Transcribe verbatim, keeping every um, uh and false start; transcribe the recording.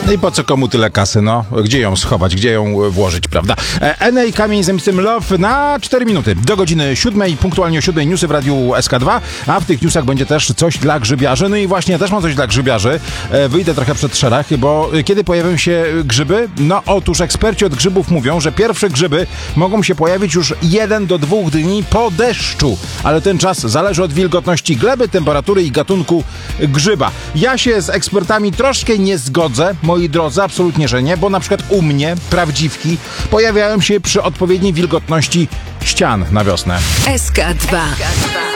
No i po co komu tyle kasy, no? Gdzie ją schować, gdzie ją włożyć, prawda? N A Kamień z napisem Love na cztery minuty. Do godziny siódmej, punktualnie o siódmej newsy w Radiu S K dwa, a w tych newsach będzie też coś dla grzybiarzy. No i właśnie, ja też mam coś dla grzybiarzy. Wyjdę trochę przed szereg, bo kiedy pojawią się grzyby? No otóż eksperci od grzybów mówią, że pierwsze grzyby mogą się pojawić już jeden do dwóch dni po deszczu. Ale ten czas zależy od wilgotności gleby, temperatury i gatunku grzyba. Ja się z ekspertami troszkę nie zgodzę, moi drodzy, absolutnie, że nie, bo na przykład u mnie prawdziwki pojawiają się przy odpowiedniej wilgotności ścian na wiosnę. S K dwa.